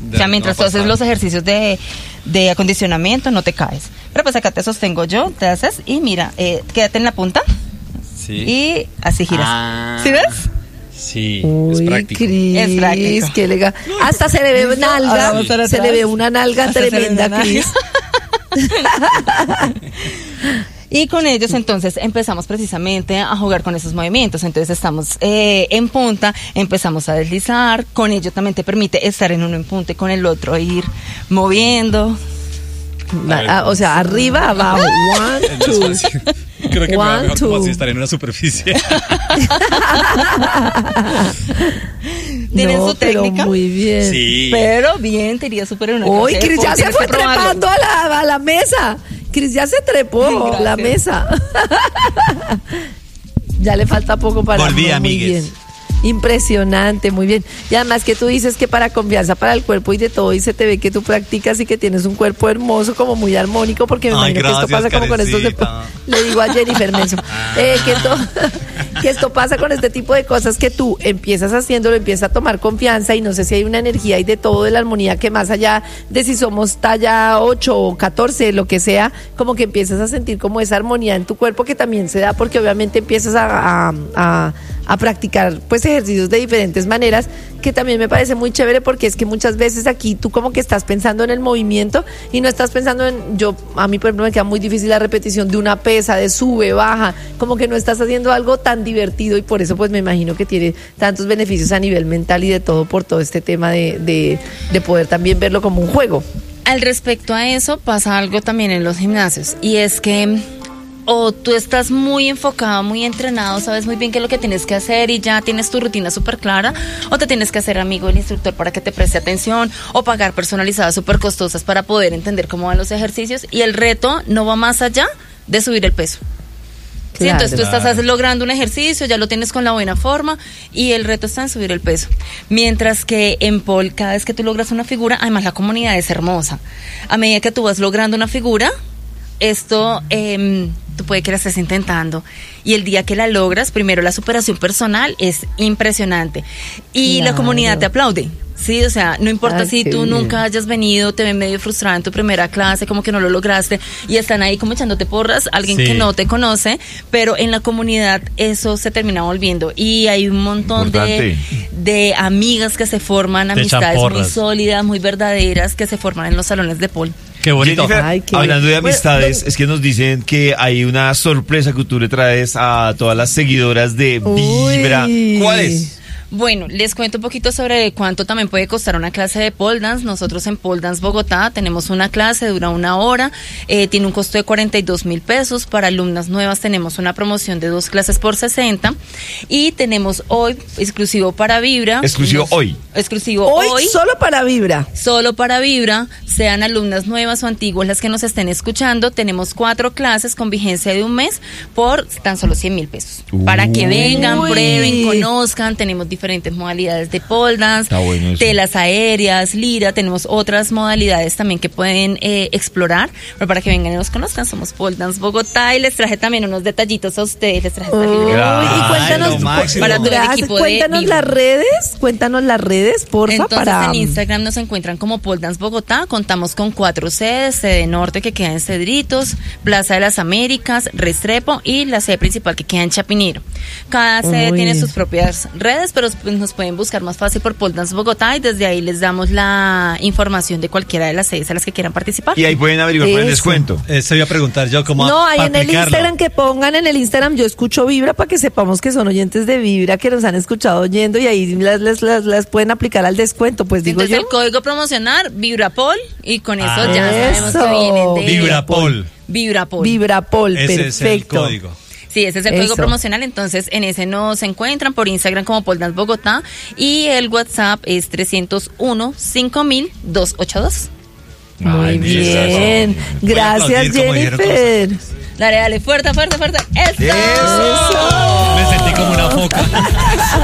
O sea, mientras tú haces los ejercicios de acondicionamiento, no te caes. Pero pues acá te sostengo yo, te haces y mira, quédate en la punta. Sí. Y así giras. ¿Sí ves? Sí, Uy, es práctico. Es práctico. Qué legal. Hasta se le ve nalga. Se le ve una nalga Hasta tremenda, Cris. Y con ellos entonces empezamos precisamente a jugar con esos movimientos. Entonces estamos en punta, empezamos a deslizar. Con ello también te permite estar en uno en punta y con el otro ir moviendo. O sea, arriba, abajo. One, two. Creo que me va mejor como two. así estar en una superficie. Tienen No, su pero técnica. muy bien. Sí. Pero bien, te iría súper en una Uy, clase de Cris ya deporte, se tienes fue que probarlo. trepando a la mesa. Cris ya se trepó Gracias. la mesa. Ya le falta poco para... Volví, muy amigues. bien. Impresionante, muy bien. Y además que tú dices que para confianza para el cuerpo y de todo, y se te ve que tú practicas y que tienes un cuerpo hermoso, como muy armónico, porque me Ay, imagino que esto gracias, pasa como con estos Karencita. le digo a Jennifer Menso, que esto pasa con este tipo de cosas que tú empiezas haciéndolo, empiezas a tomar confianza y no sé si hay una energía y de todo de la armonía que más allá de si somos talla 8 o 14, lo que sea, como que empiezas a sentir como esa armonía en tu cuerpo que también se da porque obviamente empiezas a practicar pues ejercicios de diferentes maneras, que también me parece muy chévere porque es que muchas veces aquí tú como que estás pensando en el movimiento y no estás pensando a mí por ejemplo me queda muy difícil la repetición de una pesa, de sube, baja, como que no estás haciendo algo tan divertido y por eso pues me imagino que tiene tantos beneficios a nivel mental y de todo por todo este tema de poder también verlo como un juego. Al respecto a eso pasa algo también en los gimnasios y es que o tú estás muy enfocado, muy entrenado, sabes muy bien qué es lo que tienes que hacer y ya tienes tu rutina súper clara, o te tienes que hacer amigo del instructor para que te preste atención, o pagar personalizadas súper costosas para poder entender cómo van los ejercicios, y el reto no va más allá de subir el peso. Sí, Claro. entonces tú estás logrando un ejercicio, ya lo tienes con la buena forma y el reto está en subir el peso. Mientras que en pole, cada vez que tú logras una figura, además la comunidad es hermosa. A medida que tú vas logrando una figura, esto tú puede que la estés intentando y el día que la logras, primero la superación personal es impresionante y Claro. la comunidad te aplaude. Sí, o sea, no importa Ay, si qué tú bien. nunca hayas venido, te ven medio frustrada en tu primera clase, como que no lo lograste y están ahí como echándote porras, alguien Sí. que no te conoce, pero en la comunidad eso se termina volviendo y hay un montón de amigas que se forman, Te echan amistades muy porras. sólidas, muy verdaderas que se forman en los salones de pole. Qué bonito. Jennifer, Ay, qué hablando de bien. amistades, Bueno, es que nos dicen que hay una sorpresa que tú le traes a todas las seguidoras de Vibra. Uy. ¿Cuál es? Bueno, les cuento un poquito sobre cuánto también puede costar una clase de pole dance. Nosotros en Pole Dance Bogotá tenemos una clase, dura 1 hora, tiene un costo de 42,000 pesos. Para alumnas nuevas tenemos una promoción de 2 clases por 60 y tenemos hoy, exclusivo para Vibra. Exclusivo hoy. Exclusivo Hoy solo para Vibra. Solo para Vibra, sean alumnas nuevas o antiguas las que nos estén escuchando, tenemos 4 clases con vigencia de 1 mes por tan solo 100,000 pesos. Para que vengan, Uy. prueben, conozcan, tenemos diferentes modalidades de pole dance, Está bueno eso. telas aéreas, lira, tenemos otras modalidades también que pueden explorar, pero para que vengan y nos conozcan, somos Pole Dance Bogotá y les traje también unos detallitos a ustedes, les traje esta Uy, libreta. y cuéntanos, lo máximo. Para todo el gracias, equipo de cuéntanos Vibra. las redes, porfa, Entonces para... en Instagram nos encuentran como Pole Dance Bogotá, contamos con 4 sedes, sede norte que queda en Cedritos, Plaza de las Américas, Restrepo y la sede principal que queda en Chapinero. Cada sede Uy. tiene sus propias redes, pero pues, nos pueden buscar más fácil por Pole Dance Bogotá y desde ahí les damos la información de cualquiera de las sedes a las que quieran participar. Y ahí pueden averiguar por el Eso. descuento. Eso iba a preguntar yo, ¿cómo No, ahí para en el aplicarlo? Instagram, que pongan en el Instagram, yo escucho Vibra para que sepamos que son oyentes de Vibra, que nos han escuchado oyendo y ahí las pueden aplicar al descuento, pues digo Entonces yo. el código promocional Vibrapol y con eso Ah. ya sabemos Eso. que vienen de Vibrapol. Vibrapol. Vibrapol, Ese perfecto. es el código. Sí, ese es el código Eso. promocional, entonces en ese nos encuentran por Instagram como Pole Dance Bogotá y el WhatsApp es 301-5000-282. Muy Ay, bien. Voy a Gracias, aplaudir como dijeron Jennifer. Dale, fuerte, fuerte, fuerte. ¡Eso! Eso. Me sentí como una foca.